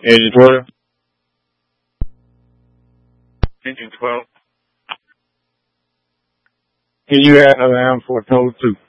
Engine 12. Engine 12. Can you add another amp for total 2?